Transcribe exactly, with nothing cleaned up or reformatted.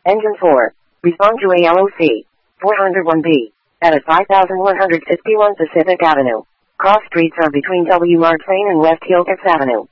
Engine four. Respond to A L O C. four oh one B. At five thousand one hundred fifty-one Pacific Avenue. Cross streets are between W. Mark Twain and West Hillcrest Avenue.